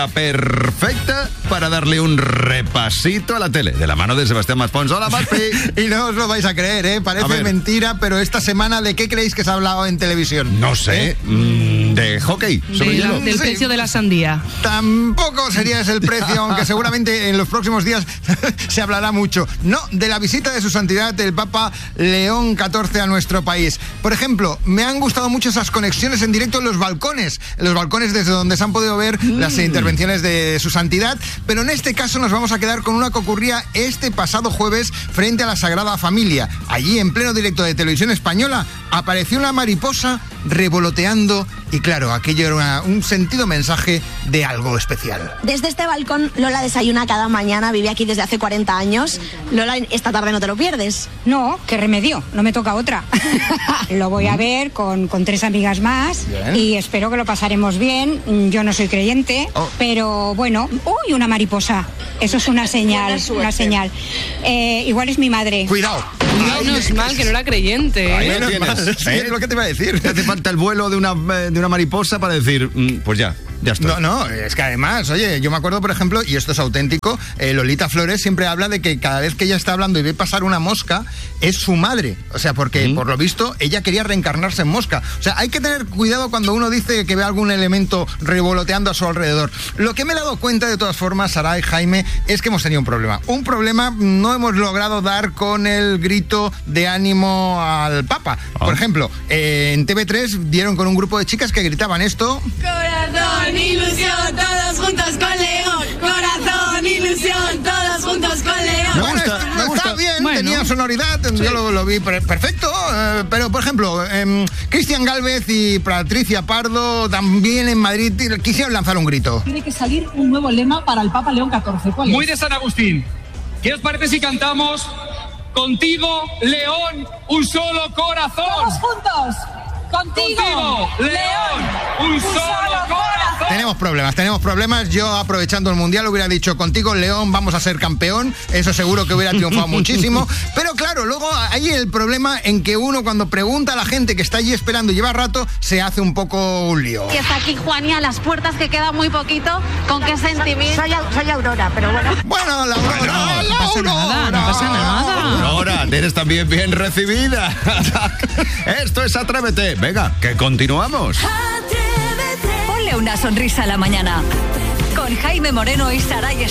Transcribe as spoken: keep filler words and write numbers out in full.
excusa perfecta para darle un repasito a la tele. De la mano de Sebastián Maspons. Hola, Maspi. Y no os lo vais a creer, ¿eh? Parece mentira, pero esta semana, ¿de qué creéis que se ha hablado en televisión? No sé. ¿Eh? Mm, de hockey sobre de hielo. La, del precio sí. de la sandía. Tampoco sería ese el precio, aunque seguramente en los próximos días se hablará mucho. No, de la visita de su santidad el Papa León catorce a nuestro país. Por ejemplo, me han gustado mucho esas conexiones en directo en los balcones. En los balcones desde donde se han podido ver mm. las intervenciones de su santidad. Pero en este caso nos vamos a quedar con una que ocurría este pasado jueves frente a la Sagrada Familia. Allí, en pleno directo de Televisión Española, apareció una mariposa revoloteando y claro, aquello era una, un sentido mensaje de algo especial. Desde este balcón, Lola desayuna cada mañana, vive aquí desde hace cuarenta años. Lola, esta tarde no te lo pierdes. No, qué remedio, no me toca otra. Lo voy a ver con, con tres amigas más. Bien. Y espero que lo pasaremos bien. Yo no soy creyente, oh. pero bueno, uy, una mariposa. Eso es una señal, una señal. Eh, igual es mi madre. Cuidado. Ay, no es mal, que no era creyente. Ahí lo tienes. Sí, es lo que te iba a decir. Te hace falta el vuelo de una, de una mariposa para decir, mm, pues ya, ya está. No, no, es que además, oye, yo me acuerdo, por ejemplo, y esto es auténtico, eh, Lolita Flores siempre habla de que cada vez que ella está hablando y ve pasar una mosca, es su madre. O sea, porque, ¿Mm? por lo visto, ella quería reencarnarse en mosca. O sea, hay que tener cuidado cuando uno dice que ve algún elemento revoloteando a su alrededor. Lo que me he dado cuenta, de todas formas, Sara y Jaime, es que hemos tenido un problema. Un problema no hemos logrado dar con el grito de ánimo al Papa. Oh. Por ejemplo, eh, en T V tres dieron con un grupo de chicas que gritaban esto. Corazón, ilusión, todos juntos con León. Corazón, ilusión, todos juntos con León. Me gusta, bueno, me gusta. Está bien, bueno. Tenía sonoridad, sí. Yo lo, lo vi perfecto. Eh, pero, por ejemplo, eh, Cristian Gálvez y Patricia Pardo también en Madrid quisieron lanzar un grito. Tiene que salir un nuevo lema para el Papa León catorce. ¿Cuál es? Muy de San Agustín. ¿Qué os parece si cantamos Contigo, León, un solo corazón? ¡Todos juntos! Contigo, Contigo León, un, un solo, solo corazón. Tenemos problemas, tenemos problemas. Yo, aprovechando el Mundial, hubiera dicho, contigo, León, vamos a ser campeón. Eso seguro que hubiera triunfado muchísimo. Pero claro, luego hay el problema en que uno, cuando pregunta a la gente que está allí esperando y lleva rato, se hace un poco un lío. Y está aquí Juani a las puertas, que queda muy poquito. ¿Con qué sentimiento? Soy, soy Aurora, pero bueno. Bueno, la Aurora, bueno, la no pasa Aurora. nada, no pasa nada. Aurora, eres también bien recibida. Esto es Atrévete. Venga, que continuamos. Ponle una sonrisa a la mañana con Jaime Moreno y Saray.